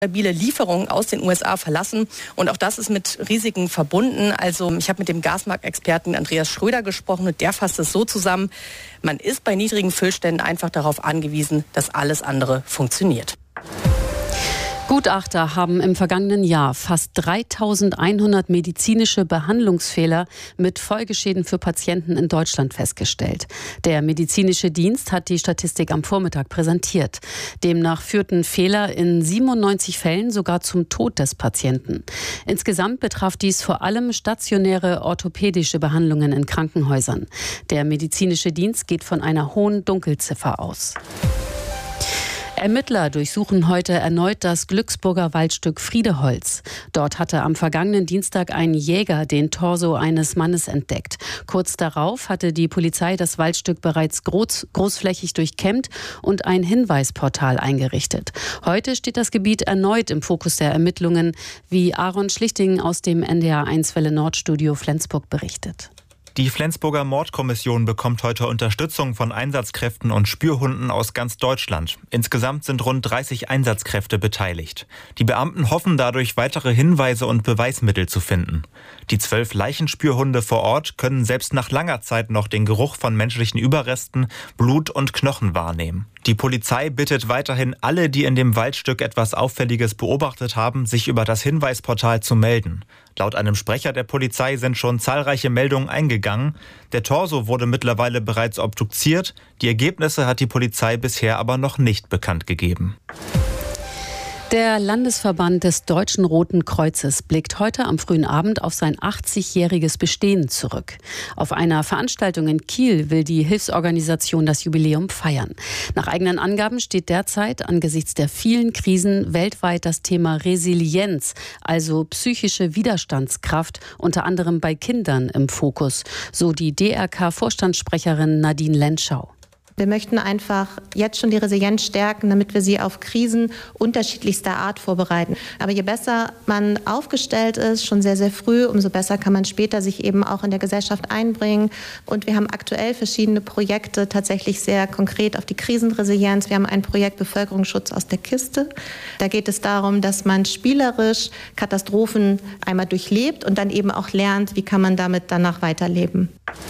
Stabile Lieferungen aus den USA verlassen. Und auch das ist mit Risiken verbunden. Also ich habe mit dem Gasmarktexperten Andreas Schröder gesprochen und der fasst es so zusammen: Man ist bei niedrigen Füllständen einfach darauf angewiesen, dass alles andere funktioniert. Gutachter haben im vergangenen Jahr fast 3.100 medizinische Behandlungsfehler mit Folgeschäden für Patienten in Deutschland festgestellt. Der medizinische Dienst hat die Statistik am Vormittag präsentiert. Demnach führten Fehler in 97 Fällen sogar zum Tod des Patienten. Insgesamt betraf dies vor allem stationäre orthopädische Behandlungen in Krankenhäusern. Der medizinische Dienst geht von einer hohen Dunkelziffer aus. Ermittler durchsuchen heute erneut das Glücksburger Waldstück Friedeholz. Dort hatte am vergangenen Dienstag ein Jäger den Torso eines Mannes entdeckt. Kurz darauf hatte die Polizei das Waldstück bereits großflächig durchkämmt und ein Hinweisportal eingerichtet. Heute steht das Gebiet erneut im Fokus der Ermittlungen, wie Aaron Schlichting aus dem NDR1 Welle Nord Studio Flensburg berichtet. Die Flensburger Mordkommission bekommt heute Unterstützung von Einsatzkräften und Spürhunden aus ganz Deutschland. Insgesamt sind rund 30 Einsatzkräfte beteiligt. Die Beamten hoffen dadurch, weitere Hinweise und Beweismittel zu finden. Die 12 Leichenspürhunde vor Ort können selbst nach langer Zeit noch den Geruch von menschlichen Überresten, Blut und Knochen wahrnehmen. Die Polizei bittet weiterhin alle, die in dem Waldstück etwas Auffälliges beobachtet haben, sich über das Hinweisportal zu melden. Laut einem Sprecher der Polizei sind schon zahlreiche Meldungen eingegangen. Der Torso wurde mittlerweile bereits obduziert. Die Ergebnisse hat die Polizei bisher aber noch nicht bekannt gegeben. Der Landesverband des Deutschen Roten Kreuzes blickt heute am frühen Abend auf sein 80-jähriges Bestehen zurück. Auf einer Veranstaltung in Kiel will die Hilfsorganisation das Jubiläum feiern. Nach eigenen Angaben steht derzeit angesichts der vielen Krisen weltweit das Thema Resilienz, also psychische Widerstandskraft, unter anderem bei Kindern im Fokus, so die DRK-Vorstandssprecherin Nadine Lenschau. Wir möchten einfach jetzt schon die Resilienz stärken, damit wir sie auf Krisen unterschiedlichster Art vorbereiten. Aber je besser man aufgestellt ist, schon sehr, sehr früh, umso besser kann man später sich eben auch in der Gesellschaft einbringen. Und wir haben aktuell verschiedene Projekte tatsächlich sehr konkret auf die Krisenresilienz. Wir haben ein Projekt Bevölkerungsschutz aus der Kiste. Da geht es darum, dass man spielerisch Katastrophen einmal durchlebt und dann eben auch lernt, wie kann man damit danach weiterleben.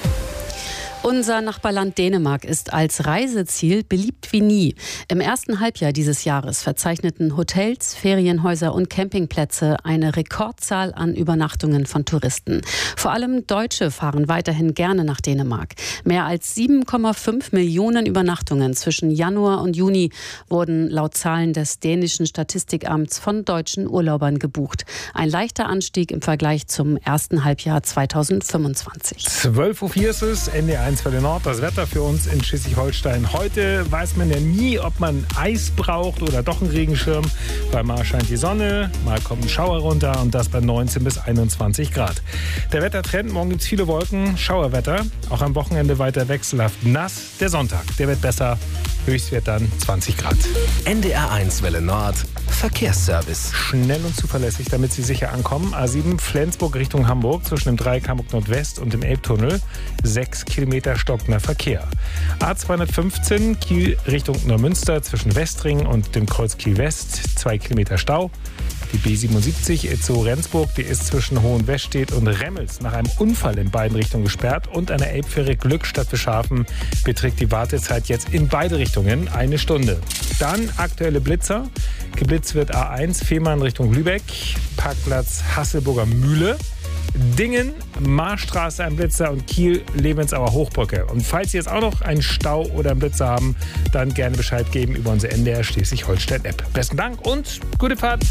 Unser Nachbarland Dänemark ist als Reiseziel beliebt wie nie. Im ersten Halbjahr dieses Jahres verzeichneten Hotels, Ferienhäuser und Campingplätze eine Rekordzahl an Übernachtungen von Touristen. Vor allem Deutsche fahren weiterhin gerne nach Dänemark. Mehr als 7,5 Millionen Übernachtungen zwischen Januar und Juni wurden laut Zahlen des dänischen Statistikamts von deutschen Urlaubern gebucht. Ein leichter Anstieg im Vergleich zum ersten Halbjahr 2025. 12.04 Uhr ist es, NDR1 Welle Nord, das Wetter für uns in Schleswig-Holstein. Heute weiß man ja nie, ob man Eis braucht oder doch einen Regenschirm, weil mal scheint die Sonne, mal kommt ein Schauer runter und das bei 19 bis 21 Grad. Der Wettertrend, morgen gibt es viele Wolken, Schauerwetter, auch am Wochenende weiter wechselhaft nass. Der Sonntag, der wird besser, Höchstwert dann 20 Grad. NDR1 Welle Nord, Verkehrsservice. Schnell und zuverlässig, damit Sie sicher ankommen. A7 Flensburg Richtung Hamburg zwischen dem Dreieck Hamburg Nordwest und dem Elbtunnel. 6 Kilometer stockender Verkehr. A215 Kiel Richtung Neumünster zwischen Westring und dem Kreuz Kiel West. 2 Kilometer Stau. Die B77 Itzehoe-Rendsburg, die ist zwischen Hohenwestedt und Remmels nach einem Unfall in beiden Richtungen gesperrt. Und an der Elbfähre Glückstadt Bischhafen beträgt die Wartezeit jetzt in beide Richtungen 1 Stunde. Dann aktuelle Blitzer. Geblitzt wird A1 Fehmarn Richtung Lübeck, Parkplatz Hasselburger Mühle. Dingen, Marstraße ein Blitzer und Kiel, Lebensauer Hochbrücke. Und falls Sie jetzt auch noch einen Stau oder einen Blitzer haben, dann gerne Bescheid geben über unsere NDR Schleswig-Holstein-App. Besten Dank und gute Fahrt.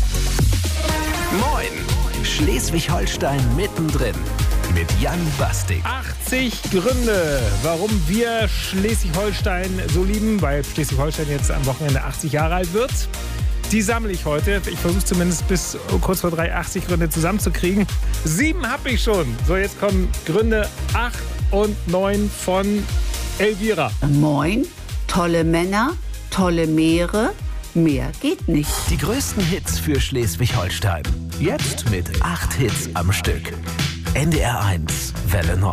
Moin, Schleswig-Holstein mittendrin mit Jan Bastik. 80 Gründe, warum wir Schleswig-Holstein so lieben, weil Schleswig-Holstein jetzt am Wochenende 80 Jahre alt wird. Die sammle ich heute. Ich versuche zumindest bis kurz vor 3 80 Gründe zusammenzukriegen. 7 habe ich schon. So, jetzt kommen Gründe 8 und 9 von Elvira. Moin, tolle Männer, tolle Meere, mehr geht nicht. Die größten Hits für Schleswig-Holstein. Jetzt mit 8 Hits am Stück. NDR1 Welle Nord.